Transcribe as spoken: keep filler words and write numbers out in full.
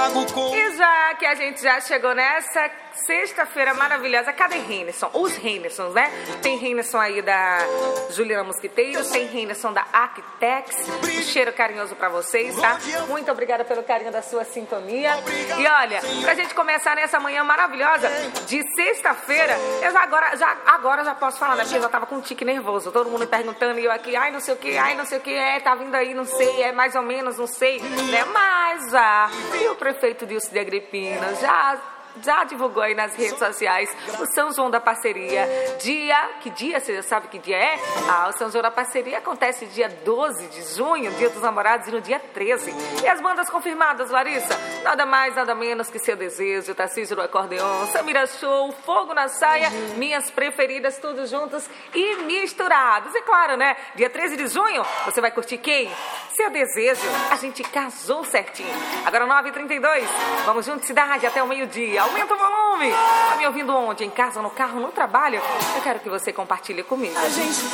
E já que a gente já chegou nessa sexta-feira maravilhosa, cadê Renison? Os Renisons, né? Tem Renison aí da Juliana Mosquiteiros, tem Renison da Arquitex. Um cheiro carinhoso pra vocês, tá? Muito obrigada pelo carinho da sua sintonia. E olha, pra gente começar nessa manhã maravilhosa de sexta-feira, eu já agora, já, agora já posso falar, né? Porque eu já tava com um tique nervoso. Todo mundo perguntando e eu aqui, ai, não sei o que, ai, não sei o que, é, tá vindo aí, não sei, é mais ou menos, não sei, né? Mas já, e o prefeito Dilcio de Agrippina já... já divulgou aí nas redes sociais o São João da Parceria. Dia, que dia? Você já sabe que dia é? Ah, o São João da Parceria acontece dia doze de junho, dia dos namorados, e no dia treze. E as bandas confirmadas, Larissa? Nada mais, nada menos que Seu Desejo, Tarcísio do Acordeon, Samira Show, Fogo na Saia, minhas preferidas, todos juntos e misturados. E claro, né? Dia treze de junho, você vai curtir quem? Seu Desejo. A gente casou certinho. Agora nove e trinta e dois, vamos juntos, cidade, até o meio-dia. Aumenta o volume. Tá me ouvindo onde? Em casa, no carro, no trabalho? Eu quero que você compartilhe comigo.